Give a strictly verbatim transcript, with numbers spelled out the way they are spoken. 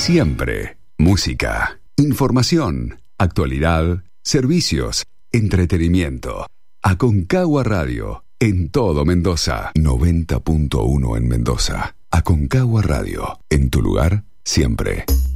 Siempre. Música, información, actualidad, servicios, entretenimiento. Aconcagua Radio, en todo Mendoza. noventa punto uno en Mendoza. Aconcagua Radio, en tu lugar, siempre.